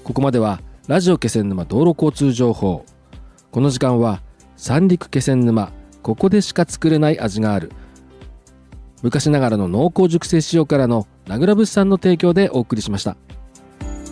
ここまではラジオ気仙沼道路交通情報。この時間は三陸気仙沼、ここでしか作れない味がある、昔ながらの濃厚熟成塩辛の名倉物産の提供でお送りしました。